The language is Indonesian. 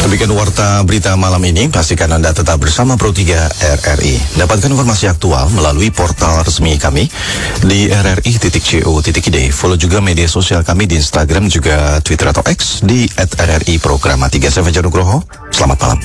Demikian warta berita malam ini. Pastikan Anda tetap bersama Pro 3 RRI. Dapatkan informasi aktual melalui portal resmi kami di rri.co.id. Follow juga media sosial kami di Instagram juga Twitter atau X di @RRI Programa 3. Saya Fajar Nugroho. Selamat malam.